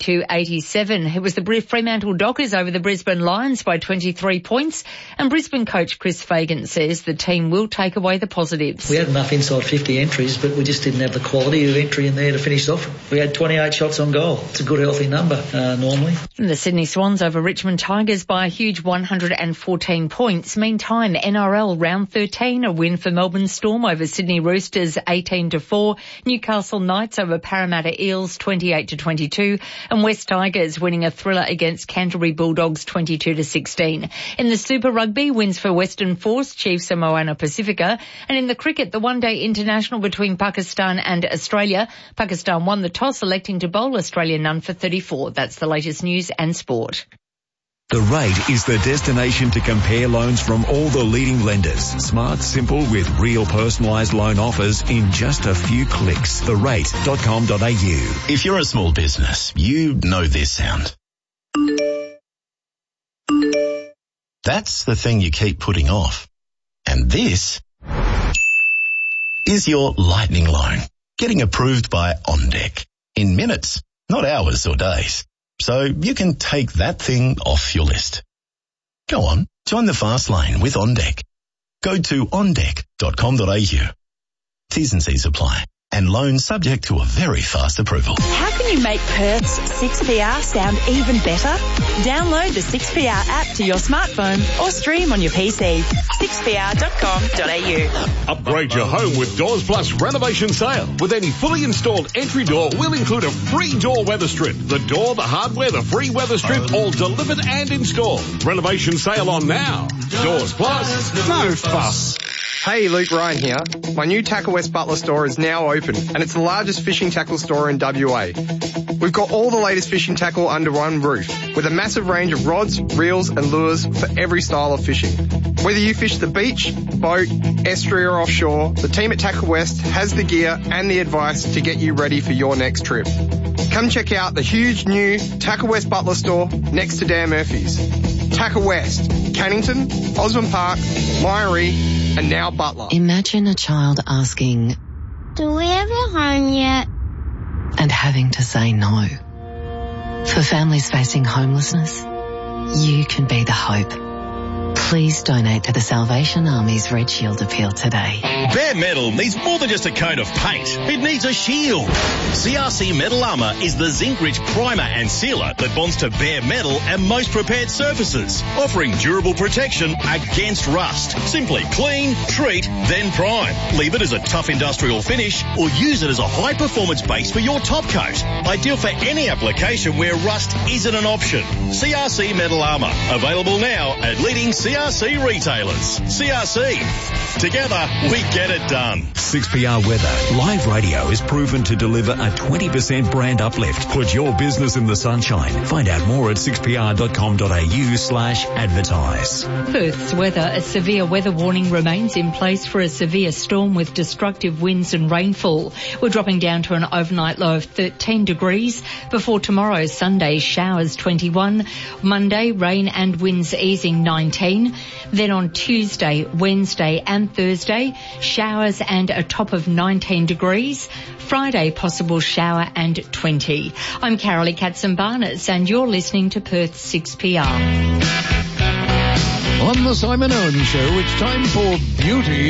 92-87. It was the Fremantle Dockers over the Brisbane Lions by 23 points, and Brisbane coach Chris Fagan says the team will take away the positives. We had enough inside 50 entries, but we just didn't have the quality of entry in there to finish off. We had 28 shots on goal. It's a good, healthy number normally. And the Sydney Swans over Richmond Tigers by a huge 114 points. Meantime, NRL round 13, a win for Melbourne Storm over Sydney Roosters 18-4. Newcastle Knights over Parramatta Eels 28-22, and West Tigers winning a thriller against Canterbury Bulldogs 22-16. In the Super Rugby, wins for Western Force, Chiefs and Moana Pacifica. And in the cricket, the one-day international between Pakistan and Australia. Pakistan won the toss, electing to bowl Australia none for 34. That's the latest news and sport. The Rate is the destination to compare loans from all the leading lenders. Smart, simple, with real personalised loan offers in just a few clicks. therate.com.au. If you're a small business, you know this sound. That's the thing you keep putting off. And this is your lightning loan, getting approved by OnDeck in minutes, not hours or days. So you can take that thing off your list. Go on, join the fast lane with OnDeck. Go to ondeck.com.au. T's and C's apply. And loans subject to a very fast approval. How can you make Perth's 6PR sound even better? Download the 6PR app to your smartphone or stream on your PC. 6pr.com.au. Upgrade your home with Doors Plus renovation sale. With any fully installed entry door, we'll include a free door weather strip. The door, the hardware, the free weather strip, all delivered and installed. Renovation sale on now. Doors Plus, no fuss. Hey, Luke Ryan here. My new Tackle West Butler store is now open, and it's the largest fishing tackle store in WA. We've got all the latest fishing tackle under one roof, with a massive range of rods, reels and lures for every style of fishing. Whether you fish the beach, boat, estuary or offshore, the team at Tackle West has the gear and the advice to get you ready for your next trip. Come check out the huge new Tackle West Butler store next to Dan Murphy's. Tackle West, Cannington, Osborne Park, Myrie, and now Butler. Imagine a child asking, "Do we have a home yet?" and having to say no. For families facing homelessness, you can be the hope. Please donate to the Salvation Army's Red Shield appeal today. Bare Metal needs more than just a coat of paint. It needs a shield. CRC Metal Armour is the zinc-rich primer and sealer that bonds to bare metal and most prepared surfaces, offering durable protection against rust. Simply clean, treat, then prime. Leave it as a tough industrial finish or use it as a high-performance base for your top coat. Ideal for any application where rust isn't an option. CRC Metal Armour. Available now at leading CRC retailers. CRC. Together, we get it done. 6PR Weather. Live radio is proven to deliver a 20% brand uplift. Put your business in the sunshine. Find out more at 6pr.com.au/advertise. Perth's weather. A severe weather warning remains in place for a severe storm with destructive winds and rainfall. We're dropping down to an overnight low of 13 degrees. Before tomorrow, Sunday, showers 21. Monday, rain and winds easing 19. Then on Tuesday, Wednesday and Thursday, showers and a top of 19 degrees. Friday, possible shower and 20. I'm Carolee Katzenbarnes and you're listening to Perth 6PR. On the Simon Owen Show, it's time for Beauty